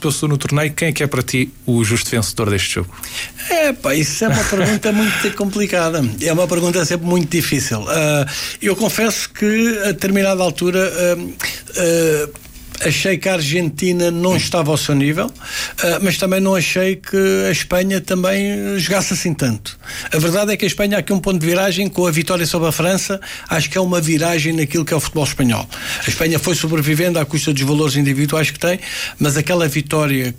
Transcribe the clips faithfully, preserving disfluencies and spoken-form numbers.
que passou no torneio, quem é que é para ti o justo vencedor deste jogo? É, pá, isso é uma pergunta muito complicada. É uma pergunta sempre muito difícil. Uh, eu confesso que a determinada altura uh, uh, achei que a Argentina não estava ao seu nível, uh, mas também não achei que a Espanha também jogasse assim tanto. A verdade é que a Espanha há aqui um ponto de viragem com a vitória sobre a França. Acho que é uma viragem naquilo que é o futebol espanhol. A Espanha foi sobrevivendo à custa dos valores individuais que tem, mas aquela vitória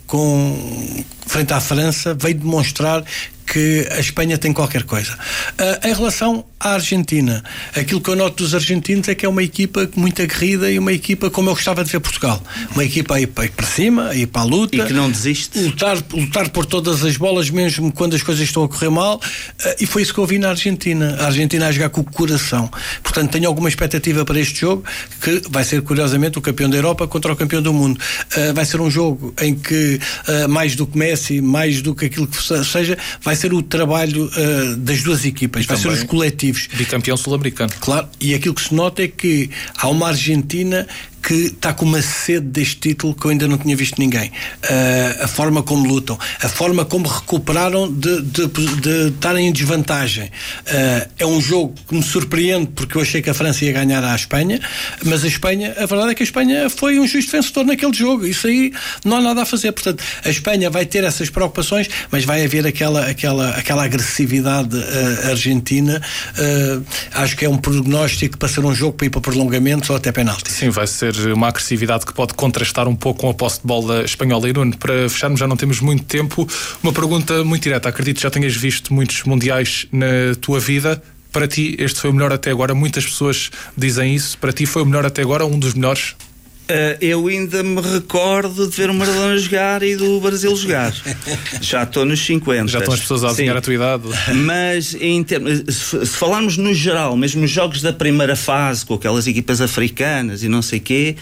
com frente à França veio demonstrar que a Espanha tem qualquer coisa. Uh, em relação à Argentina, aquilo que eu noto dos argentinos é que é uma equipa muito aguerrida e uma equipa como eu gostava de ver Portugal. Uma equipa a ir para cima, a ir para a luta. E que não desiste. Lutar, lutar por todas as bolas, mesmo quando as coisas estão a correr mal. Uh, e foi isso que eu vi na Argentina. A Argentina a jogar com o coração. Portanto, tenho alguma expectativa para este jogo, que vai ser, curiosamente, o campeão da Europa contra o campeão do mundo. Uh, vai ser um jogo em que, uh, mais do que Messi, mais do que aquilo que seja, vai ser o trabalho uh, das duas equipas, vai ser os coletivos. Bicampeão sul-americano. Claro, e aquilo que se nota é que há uma Argentina que está com uma sede deste título que eu ainda não tinha visto ninguém. Uh, a forma como lutam, a forma como recuperaram de, de, de estarem em desvantagem. Uh, é um jogo que me surpreende porque eu achei que a França ia ganhar à Espanha, mas a Espanha, a verdade é que a Espanha foi um justo vencedor naquele jogo. Isso aí não há nada a fazer. Portanto, a Espanha vai ter essas preocupações, mas vai haver aquela, aquela, aquela agressividade uh, argentina. Uh, acho que é um prognóstico para ser um jogo para ir para prolongamentos ou até penalti. Sim, vai ser uma agressividade que pode contrastar um pouco com a posse de bola espanhola. E Nuno, para fecharmos, já não temos muito tempo, uma pergunta muito direta. Acredito que já tenhas visto muitos mundiais na tua vida. Para ti este foi o melhor até agora? Muitas pessoas dizem isso. Para ti foi o melhor até agora, um dos melhores? Uh, eu ainda me recordo de ver o Maradona jogar e do Brasil jogar. Já estou nos cinquenta. Já estão as pessoas a adivinhar a tua idade. Mas em termos, se, se falarmos no geral, mesmo os jogos da primeira fase, com aquelas equipas africanas e não sei o quê,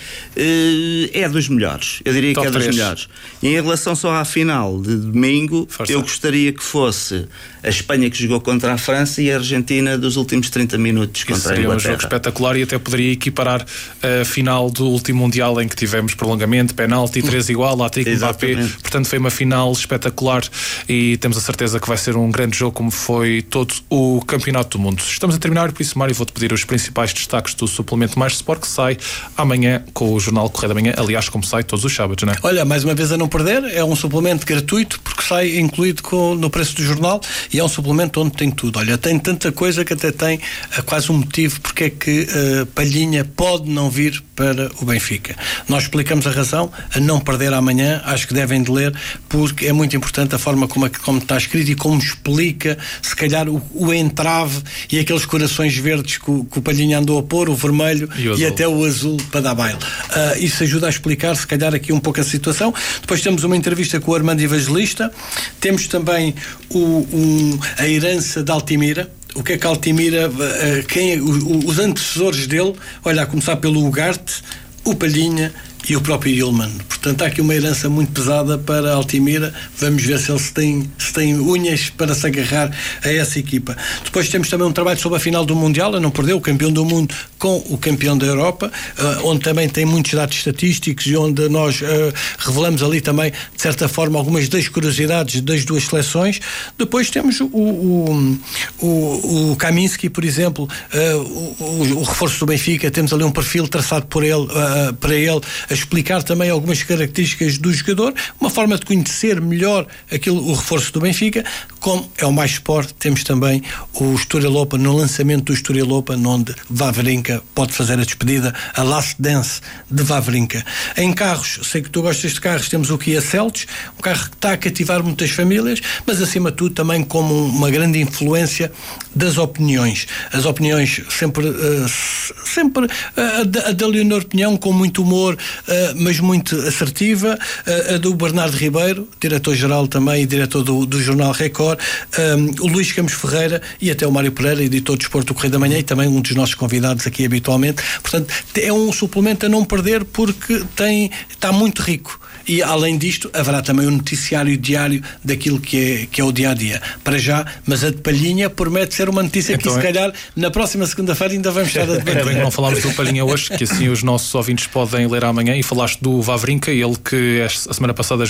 uh, é dos melhores. Eu diria Top que é dos três. Melhores. E em relação só à final de domingo, Força. Eu gostaria que fosse a Espanha que jogou contra a França e a Argentina dos últimos trinta minutos contra Isso a Inglaterra. Seria um jogo espetacular e até poderia equiparar a final do último Mundial em que tivemos prolongamento, penalti, três igual, Atlético Mbappé. Portanto, foi uma final espetacular e temos a certeza que vai ser um grande jogo como foi todo o Campeonato do Mundo. Estamos a terminar, por isso, Mário, vou-te pedir os principais destaques do suplemento Mais Sport, que sai amanhã com o Jornal Correio da Manhã, aliás, como sai todos os sábados, não é? Olha, mais uma vez a não perder, é um suplemento gratuito porque sai incluído com, no preço do jornal e é um suplemento onde tem tudo. Olha, tem tanta coisa que até tem uh, quase um motivo porque é que uh, Palhinha pode não vir para o Benfica. Nós explicamos a razão, a não perder amanhã, acho que devem de ler, porque é muito importante a forma como, como está escrito e como explica, se calhar, o, o entrave e aqueles corações verdes que o, que o Palhinha andou a pôr, o vermelho e, o e até o azul para dar baile. Uh, isso ajuda a explicar, se calhar, aqui um pouco a situação. Depois temos uma entrevista com o Armando Evangelista, temos também o, um, a herança de Altimira. O que é que Altimira, quem, os antecessores dele, olha, a começar pelo Ugarte, o Palhinha e o próprio Yulman. Portanto, há aqui uma herança muito pesada para Altimira. Vamos ver se ele se tem, se tem unhas para se agarrar a essa equipa. Depois temos também um trabalho sobre a final do Mundial, a não perder, o campeão do mundo com o campeão da Europa, uh, onde também tem muitos dados estatísticos e onde nós uh, revelamos ali também, de certa forma, algumas das curiosidades das duas seleções. Depois temos o, o, o, o Kaminski, por exemplo, uh, o, o, o reforço do Benfica, temos ali um perfil traçado por ele, uh, para ele, a explicar também algumas características do jogador, uma forma de conhecer melhor aquilo, o reforço do Benfica. Como é o Mais Sport, temos também o Estoril Open, no lançamento do Estoril Open, onde Wawrinka pode fazer a despedida, a last dance de Wawrinka. Em carros, sei que tu gostas de carros, temos o Kia Seltos, um carro que está a cativar muitas famílias, mas acima de tudo também como uma grande influência das opiniões. As opiniões sempre, uh, sempre uh, a da Leonor Pinhão com muito humor, Uh, mas muito assertiva, uh, a do Bernardo Ribeiro, diretor-geral também e diretor do, do Jornal Record, um, o Luís Campos Ferreira e até o Mário Pereira, editor de Desporto do Correio da Manhã e também um dos nossos convidados aqui habitualmente. Portanto, é um suplemento a não perder porque tem, está muito rico. E além disto, haverá também um noticiário diário daquilo que é, que é o dia-a-dia. Para já, mas a de Palhinha promete ser uma notícia então, que se calhar na próxima segunda-feira ainda vamos estar a debater. É bem que não falámos do Palhinha hoje, que assim os nossos ouvintes podem ler amanhã. E falaste do Wawrinka, ele que a semana passada